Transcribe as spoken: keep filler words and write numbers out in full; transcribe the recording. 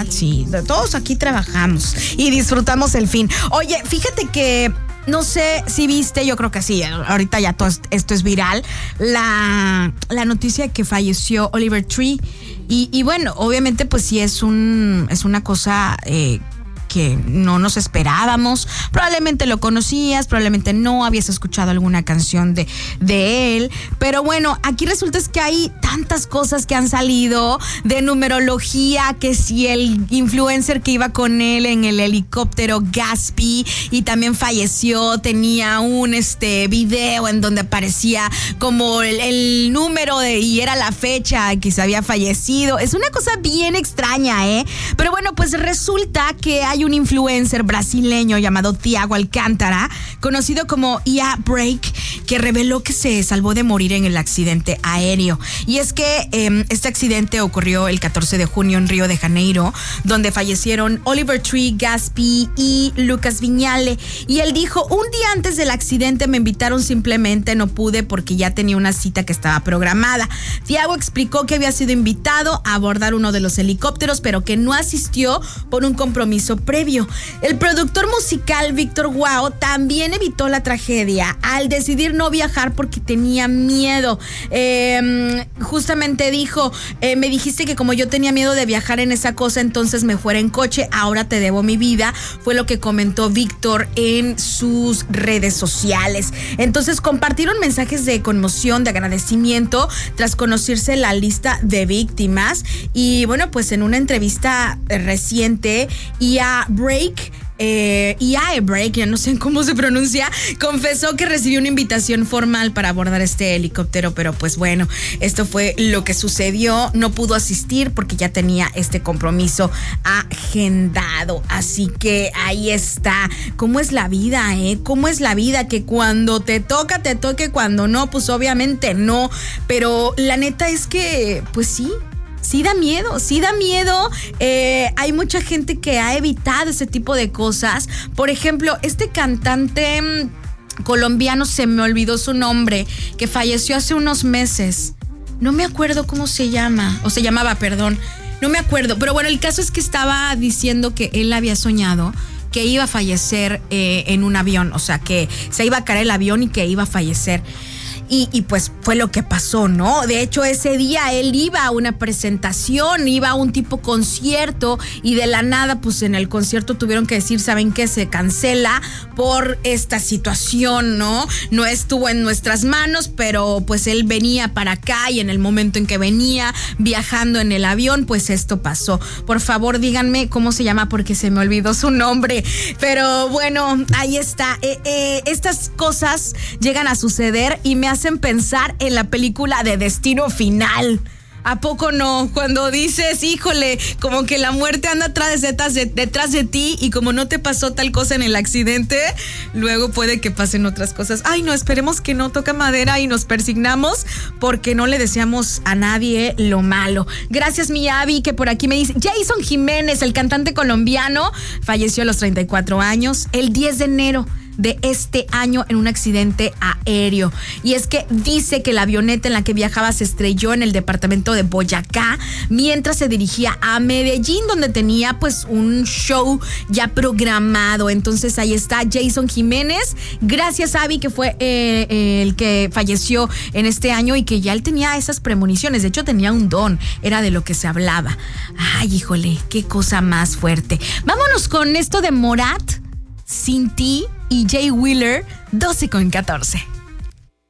¿verdad? Sí, todos aquí trabajamos y disfrutamos el fin. Oye, fíjate que no sé si viste, yo creo que sí, ahorita ya todo esto es viral, la, la noticia de que falleció Oliver Tree. Y, y bueno, obviamente pues sí es un es una cosa eh, que no nos esperábamos. Probablemente lo conocías, probablemente no habías escuchado alguna canción de, de él. Pero bueno, aquí resulta es que hay tantas cosas que han salido de numerología, que si el influencer que iba con él en el helicóptero Gatsby y también falleció, tenía un este video en donde aparecía como el, el número de y era la fecha que se había fallecido. Es una cosa bien extraña, ¿eh? Pero bueno, pues resulta que hay un influencer brasileño llamado Thiago Alcántara, conocido como Ia Break, que reveló que se salvó de morir en el accidente aéreo. Y es que eh, este accidente ocurrió el catorce de junio en Río de Janeiro, donde fallecieron Oliver Tree, Gatsby y Lucas Viñale. Y él dijo, un día antes del accidente me invitaron, simplemente no pude porque ya tenía una cita que estaba programada. Thiago explicó que había sido invitado a abordar uno de los helicópteros, pero que no asistió por un compromiso previo. El productor musical Víctor Guao también evitó la tragedia al decidir no viajar porque tenía miedo. Eh, justamente dijo, eh, me dijiste que como yo tenía miedo de viajar en esa cosa, entonces me fuera en coche, ahora te debo mi vida, fue lo que comentó Víctor en sus redes sociales. Entonces compartieron mensajes de conmoción, de agradecimiento tras conocerse la lista de víctimas. Y bueno, pues en una entrevista reciente, Ia Break Eh, y Ia Break, ya no sé cómo se pronuncia, confesó que recibió una invitación formal para abordar este helicóptero, pero pues bueno, esto fue lo que sucedió. No pudo asistir porque ya tenía este compromiso agendado. Así que ahí está. ¿Cómo es la vida, eh? ¿Cómo es la vida? Que cuando te toca, te toque, cuando no, pues obviamente no. Pero la neta es que, pues sí. Sí da miedo, sí da miedo. Eh, hay mucha gente que ha evitado ese tipo de cosas. Por ejemplo, este cantante mmm, colombiano, se me olvidó su nombre, que falleció hace unos meses. No me acuerdo cómo se llama, o se llamaba, perdón. No me acuerdo, pero bueno, el caso es que estaba diciendo que él había soñado que iba a fallecer eh, en un avión, o sea, que se iba a caer el avión y que iba a fallecer. Y, y pues fue lo que pasó, ¿no? De hecho, ese día él iba a una presentación, iba a un tipo concierto y de la nada, pues en el concierto tuvieron que decir, ¿saben qué? Se cancela por esta situación, ¿no? No estuvo en nuestras manos, pero pues él venía para acá y en el momento en que venía viajando en el avión, pues esto pasó. Por favor, díganme cómo se llama porque se me olvidó su nombre. Pero bueno, ahí está. Eh, eh, estas cosas llegan a suceder y me hacen pensar en la película de Destino Final. ¿A poco no? Cuando dices, híjole, como que la muerte anda atrás de, de, detrás de ti y como no te pasó tal cosa en el accidente, luego puede que pasen otras cosas. Ay, no, esperemos que no, toca madera y nos persignamos porque no le deseamos a nadie lo malo. Gracias, mi Abby, que por aquí me dice, Jason Jiménez, el cantante colombiano, falleció a los treinta y cuatro años el diez de enero de este año en un accidente aéreo. Y es que dice que la avioneta en la que viajaba se estrelló en el departamento de Boyacá mientras se dirigía a Medellín, donde tenía pues un show ya programado. Entonces ahí está Jason Jiménez. Gracias, Abby, que fue eh, eh, el que falleció en este año y que ya él tenía esas premoniciones. De hecho, tenía un don, era de lo que se hablaba. Ay, híjole, qué cosa más fuerte. Vámonos con esto de Morat, Sin Ti y Jay Wheeler, doce con catorce.